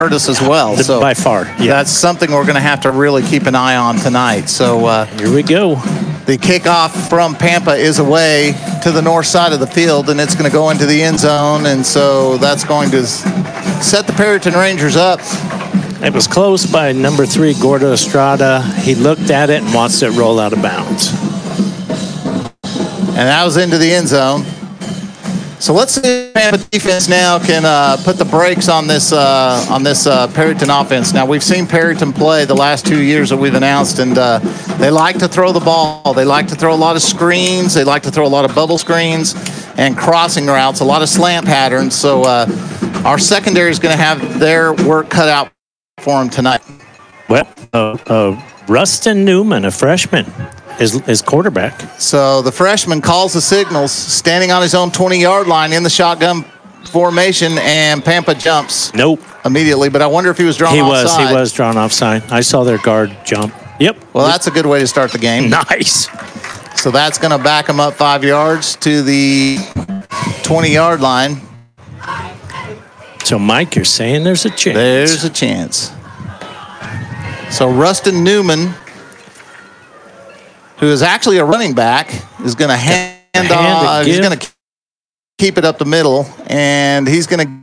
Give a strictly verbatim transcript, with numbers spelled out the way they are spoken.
us as well. The, so by far, yeah. That's something we're going to have to really keep an eye on tonight. So uh, here we go. The kickoff from Pampa is away to the north side of the field, and it's going to go into the end zone. And so that's going to set the Perryton Rangers up. It was close by number three, Gordo Estrada. He looked at it and watched it roll out of bounds. And that was into the end zone. So let's see if Pampa defense now can uh, put the brakes on this uh, on this uh, Perryton offense. Now, we've seen Perryton play the last two years that we've announced, and uh, they like to throw the ball. They like to throw a lot of screens. They like to throw a lot of bubble screens and crossing routes, a lot of slant patterns. So uh, our secondary is going to have their work cut out for them tonight. Well, uh, uh, Rustin Newman, a freshman, is, is quarterback. So the freshman calls the signals, standing on his own twenty-yard line in the shotgun formation, and Pampa jumps. Nope. Immediately, but I wonder if he was drawn he offside. He was. He was drawn offside. I saw their guard jump. Yep. Well, that's a good way to start the game. Nice. So that's going to back him up five yards to the twenty-yard line. So, Mike, you're saying there's a chance. There's a chance. So Rustin Newman, who is actually a running back, is going to hand, hand off. He's going to keep it up the middle, and he's going to